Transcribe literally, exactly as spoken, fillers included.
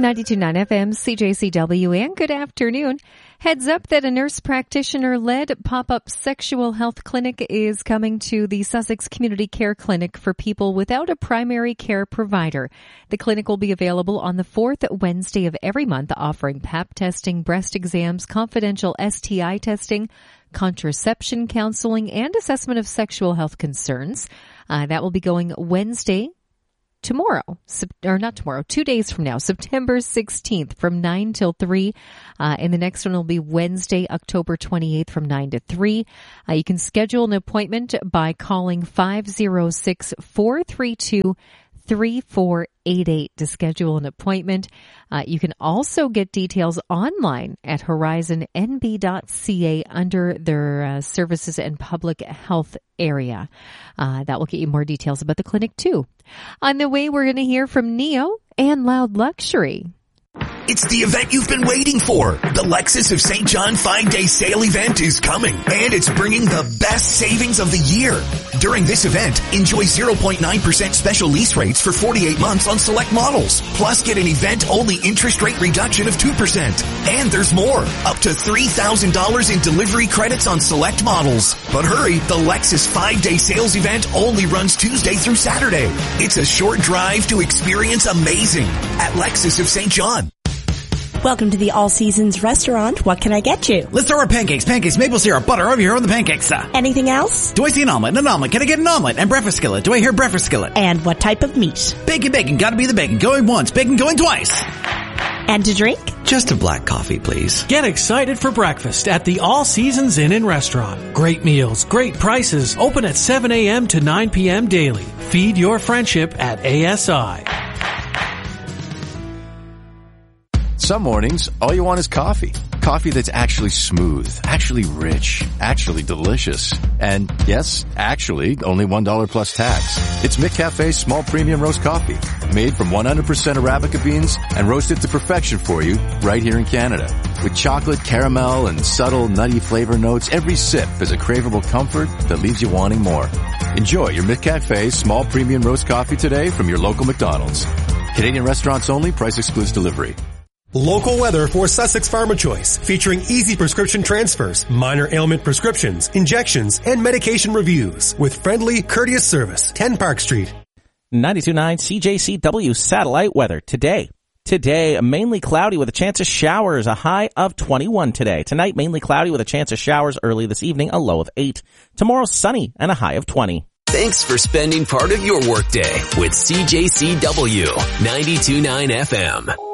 ninety-two point nine F M, C J C W, and good afternoon. Heads up that a nurse practitioner-led pop-up sexual health clinic is coming to the Sussex Community Care Clinic for people without a primary care provider. The clinic will be available on the fourth Wednesday of every month, offering pap testing, breast exams, confidential S T I testing, contraception counseling, and assessment of sexual health concerns. Uh, that will be going Wednesday, tomorrow, or not tomorrow, two days from now, September sixteenth from nine till three. Uh, and the next one will be Wednesday, October twenty-eighth from nine to three. Uh, you can schedule an appointment by calling five oh six, four three two, three four eight eight to schedule an appointment. Uh, you can also get details online at horizon n b dot c a under their uh, services and public health area. Uh, that will get you more details about the clinic too. On the way, we're going to hear from Neo and Loud Luxury. It's the event you've been waiting for. The Lexus of Saint John five-day sale event is coming, and it's bringing the best savings of the year. During this event, enjoy zero point nine percent special lease rates for forty-eight months on select models. Plus, get an event-only interest rate reduction of two percent. And there's more, up to three thousand dollars in delivery credits on select models. But hurry, the Lexus five-day sales event only runs Tuesday through Saturday. It's a short drive to experience amazing at Lexus of Saint John. Welcome to the All Seasons restaurant. What can I get you? Let's throw our pancakes, pancakes, maple syrup, butter over here on the pancake stuff. Anything else? Do I see an omelet? An omelet. Can I get an omelet? And breakfast skillet. Do I hear breakfast skillet? And what type of meat? Bacon, bacon. Gotta be the bacon. Going once. Bacon going twice. And to drink? Just a black coffee, please. Get excited for breakfast at the All Seasons Inn and Restaurant. Great meals, great prices. Open at seven a.m. to nine p.m. daily. Feed your friendship at A S I. Some mornings, all you want is coffee. Coffee that's actually smooth, actually rich, actually delicious. And yes, actually, only one dollar plus tax. It's McCafe's small premium roast coffee, made from one hundred percent Arabica beans and roasted to perfection for you right here in Canada. With chocolate, caramel, and subtle nutty flavor notes, every sip is a craveable comfort that leaves you wanting more. Enjoy your McCafe's small premium roast coffee today from your local McDonald's. Canadian restaurants only, price excludes delivery. Local weather for Sussex Pharma Choice, featuring easy prescription transfers, minor ailment prescriptions, injections, and medication reviews with friendly, courteous service. ten Park Street. ninety-two point nine C J C W satellite weather today. Today, mainly cloudy with a chance of showers, a high of twenty-one today. Tonight, mainly cloudy with a chance of showers early this evening, a low of eight. Tomorrow, sunny and a high of twenty. Thanks for spending part of your workday with C J C W ninety-two point nine F M.